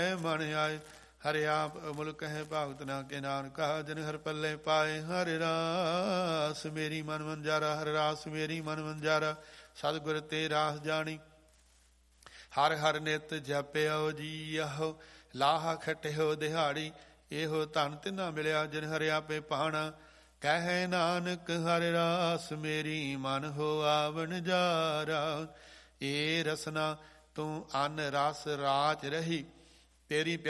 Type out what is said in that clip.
ਮਨ ਆਏ। ਹਰਿ ਆਪ ਮੁਲਕ ਹੈ ਭਾਗਤ ਨਾ ਕੇ ਨਾਨਕਾ, ਜਿਨ ਹਰ ਪੱਲੇ ਪਾਏ ਹਰਿ ਰਾਸ। ਮੇਰੀ ਮਨ ਵੰਜਾਰਾ ਹਰਿ ਰਾਸ, ਮੇਰੀ ਮਨ ਵੰਜਾਰਾ ਸਤਿਗੁਰ ਤੇ ਰਾਸ ਜਾਣੀ। ਹਰ ਹਰ ਨਿਤ ਜਪਿਓ ਜੀ ਆਹੋ, ਲਾਹਾ ਖਟਿਓ ਦਿਹਾੜੀ। ਇਹੋ ਧਨ ਤਿਨਾ ਮਿਲਿਆ ਜਿਨ ਹਰਿ ਆਪੇ ਪਾਣਾ। ਕਹਿ ਨਾਨਕ ਹਰਿ ਰਾਸ, ਮੇਰੀ ਮਨ ਹੋ ਆਵਣ ਜਾਰਾ। ਏ ਰਸਨਾ ਤੂੰ ਅਨ ਰਸ ਰਾਚ ਰਹੀ, ਤੇਰੀ